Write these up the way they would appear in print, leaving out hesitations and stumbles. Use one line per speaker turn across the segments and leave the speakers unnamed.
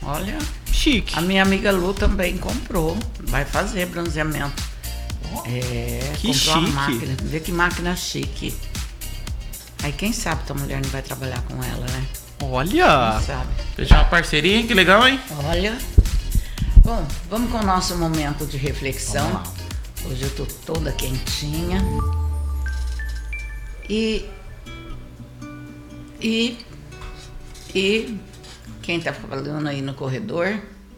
Olha,
Chique.
a minha amiga Lu também comprou. Vai fazer bronzeamento.
Que
comprou a
chique.
máquina. Vê que máquina chique. Aí quem sabe tua mulher não vai trabalhar com ela, né?
Olha.
Quem sabe?
Fechar uma parceria, hein? Que legal, hein?
Olha. Bom, vamos com o nosso momento de reflexão.
Vamos lá.
Hoje eu tô toda quentinha. E quem tá falando aí no corredor?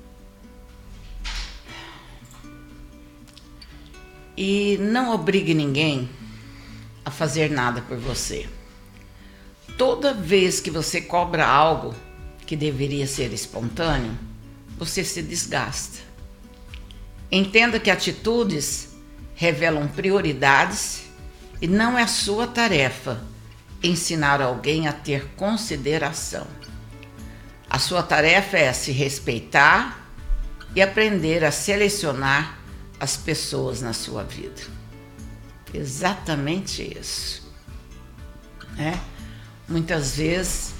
E não obrigue ninguém a fazer nada por você. Toda vez que você cobra algo que deveria ser espontâneo, você se desgasta. Entenda que atitudes revelam prioridades e não é sua tarefa ensinar alguém a ter consideração. A sua tarefa é se respeitar e aprender a selecionar as pessoas na sua vida. Exatamente isso. Muitas vezes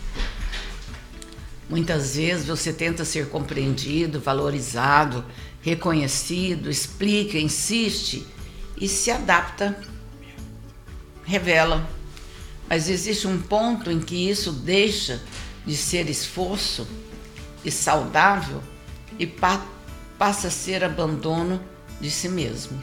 você tenta ser compreendido, valorizado, reconhecido, explica, insiste e se adapta, revela. Mas existe um ponto em que isso deixa de ser esforço e saudável e passa a ser abandono de si mesmo.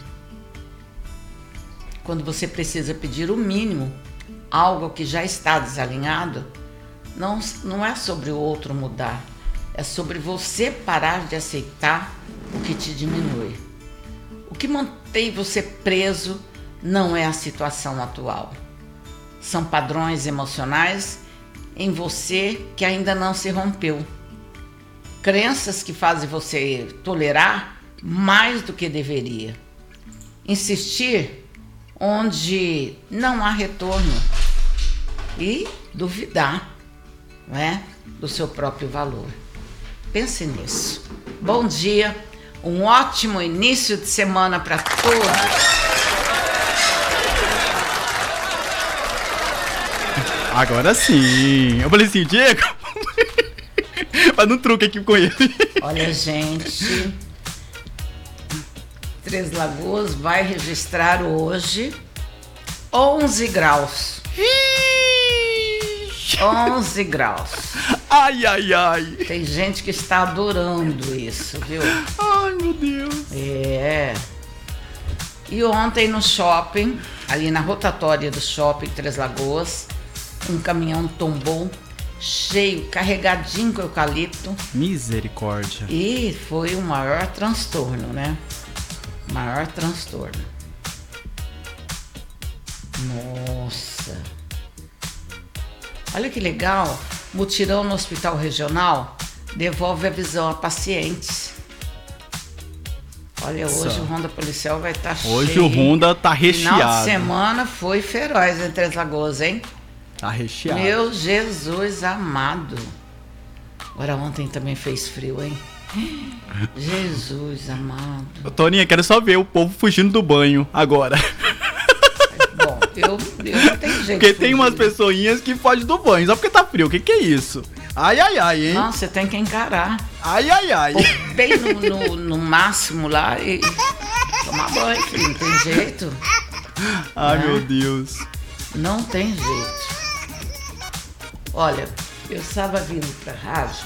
Quando você precisa pedir o mínimo, algo que já está desalinhado, não é sobre o outro mudar, é sobre você parar de aceitar o que te diminui. O que mantém você preso não é a situação atual. São padrões emocionais em você que ainda não se rompeu. Crenças que fazem você tolerar mais do que deveria. Insistir onde não há retorno. E duvidar, do seu próprio valor. Pense nisso. Bom dia, um ótimo início de semana para todos.
Agora sim. Eu falei assim, Diego, faz um truque aqui com ele.
Olha, gente, Três Lagoas vai registrar hoje 11 graus. 11 graus.
Ai, ai, ai.
Tem gente que está adorando isso, viu?
Ai, meu Deus.
E ontem no shopping, ali na rotatória do shopping Três Lagoas, um caminhão tombou cheio, carregadinho com eucalipto.
Misericórdia.
E foi o maior transtorno, né? Maior transtorno. Nossa. Olha que legal. Mutirão no Hospital Regional devolve a visão a pacientes. Olha, hoje o Ronda Policial vai estar cheio.
Hoje o Ronda tá recheado.
Final de semana foi feroz em Três Lagoas, hein?
Tá recheado.
Meu Jesus amado. Agora ontem também fez frio, hein? Jesus amado.
Ô, Toninha, quero só ver o povo fugindo do banho agora.
Bom, eu não tenho jeito.
Porque tem umas pessoinhas que fogem do banho, só porque tá frio. O que é isso? Ai, ai, ai, hein?
Não, você tem que encarar.
Ai, ai, ai.
Bem no máximo lá e tomar banho, filho. Não tem jeito.
Ai, meu Deus.
Não tem jeito. Olha, eu estava vindo pra rádio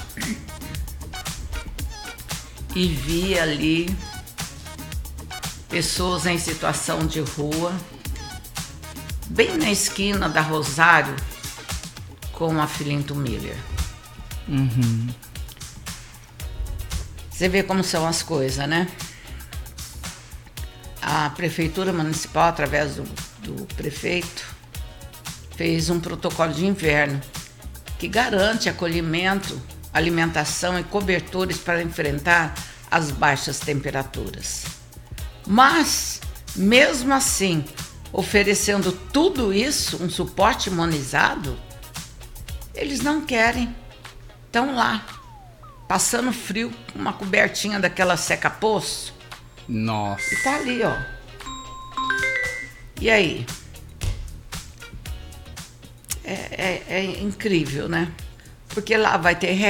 e vi ali pessoas em situação de rua, bem na esquina da Rosário com a Filinto Miller. Você vê como são as coisas, né? A Prefeitura Municipal, através do prefeito, fez um protocolo de inverno que garante acolhimento, alimentação e cobertores para enfrentar as baixas temperaturas. Mas, mesmo assim, oferecendo tudo isso, um suporte imunizado, eles não querem. Estão lá, passando frio, com uma cobertinha daquela seca-poço.
Nossa.
E tá ali, ó. E aí? É incrível, né? Porque lá vai ter